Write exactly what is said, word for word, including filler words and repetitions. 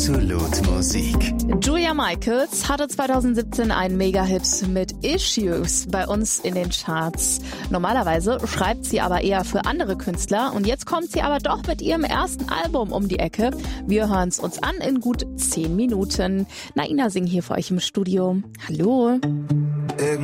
Absolut Musik. Julia Michaels hatte zwanzig siebzehn einen Mega-Hit mit Issues bei uns in den Charts. Normalerweise schreibt sie aber eher für andere Künstler und jetzt kommt sie aber doch mit ihrem ersten Album um die Ecke. Wir hören es uns an in gut zehn Minuten. Naina Singh hier für euch im Studio. Hallo.